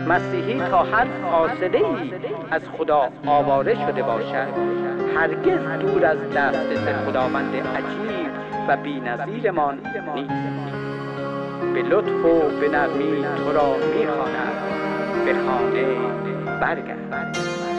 مسیحی تا هر فاصله‌ای از خدا آواره شده باشد هرگز دور از دسترس خداوند عجیب و بی‌نظیرمان نیست. به لطف و به نرمی تو را می‌خواند، به خانه برگرد.